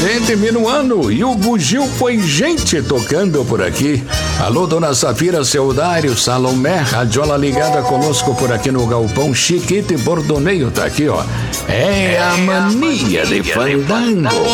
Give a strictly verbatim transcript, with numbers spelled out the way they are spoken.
gente minuano e o bugio foi gente tocando por aqui. Alô, dona Safira, seu Dário, Salomé, radiola ligada conosco por aqui no Galpão. Chiquete Bordoneio tá aqui, ó. É a mania de fandango.